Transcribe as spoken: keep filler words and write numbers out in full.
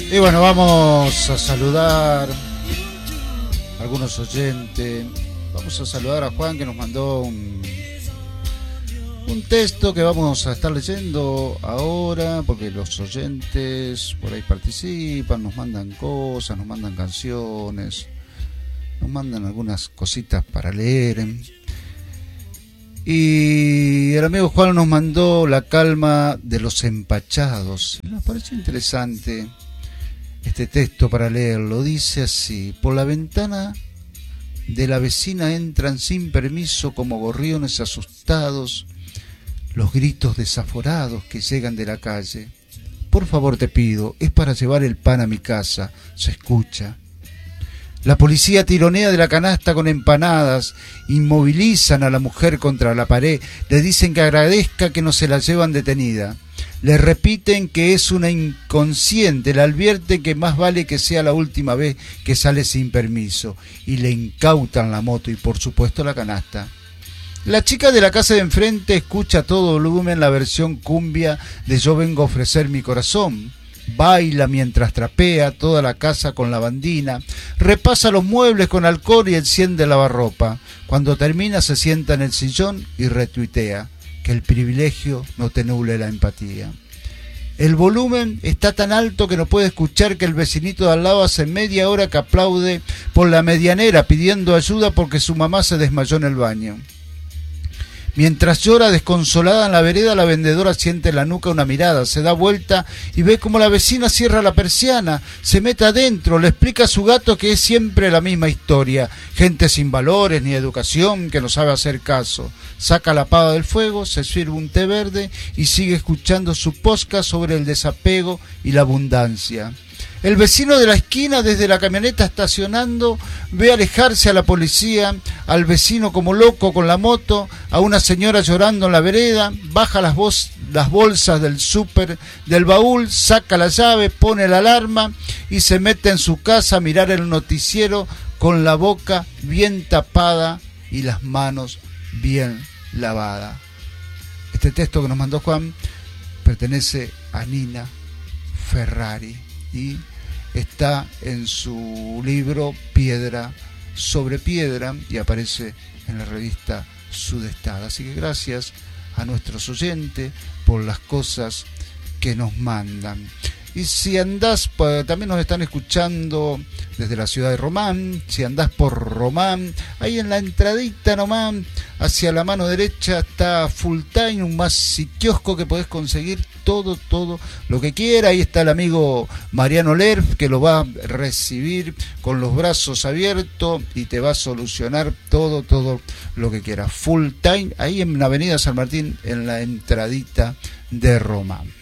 Y bueno, vamos a saludar a algunos oyentes. Vamos a saludar a Juan, que nos mandó un, un texto que vamos a estar leyendo ahora, porque los oyentes por ahí participan, nos mandan cosas, nos mandan canciones, nos mandan algunas cositas para leer. Y el amigo Juan nos mandó La calma de los empachados. Nos pareció interesante este texto para leerlo. Dice así: por la ventana de la vecina entran sin permiso como gorriones asustados los gritos desaforados que llegan de la calle. Por favor te pido, es para llevar el pan a mi casa. Se escucha. La policía tironea de la canasta con empanadas, inmovilizan a la mujer contra la pared, le dicen que agradezca que no se la llevan detenida. Le repiten que es una inconsciente, le advierten que más vale que sea la última vez que sale sin permiso, y le incautan la moto y por supuesto la canasta. La chica de la casa de enfrente escucha a todo volumen la versión cumbia de Yo vengo a ofrecer mi corazón. Baila mientras trapea toda la casa con lavandina, repasa los muebles con alcohol y enciende el lavarropa. Cuando termina se sienta en el sillón y retuitea: que el privilegio no te nuble la empatía. El volumen está tan alto que no puede escuchar que el vecinito de al lado hace media hora que aplaude por la medianera pidiendo ayuda porque su mamá se desmayó en el baño. Mientras llora desconsolada en la vereda, la vendedora siente en la nuca una mirada, se da vuelta y ve como la vecina cierra la persiana, se mete adentro, le explica a su gato que es siempre la misma historia, gente sin valores ni educación que no sabe hacer caso. Saca la pava del fuego, se sirve un té verde y sigue escuchando su podcast sobre el desapego y la abundancia. El vecino de la esquina, desde la camioneta estacionando, ve alejarse a la policía, al vecino como loco con la moto, a una señora llorando en la vereda, baja las, voz, las bolsas del súper del baúl, saca la llave, pone la alarma y se mete en su casa a mirar el noticiero con la boca bien tapada y las manos bien lavadas. Este texto que nos mandó Juan pertenece a Nina Ferrari y está en su libro Piedra sobre Piedra y aparece en la revista Sudestada. Así que gracias a nuestros oyentes por las cosas que nos mandan. Y si andás, también nos están escuchando desde la ciudad de Román. Si andás por Román, ahí en la entradita nomás, hacia la mano derecha está Full Time, un más kiosco que podés conseguir todo, todo lo que quiera. Ahí está el amigo Mariano Lerf, que lo va a recibir con los brazos abiertos y te va a solucionar todo, todo lo que quieras. Full Time, ahí en la avenida San Martín, en la entradita de Román.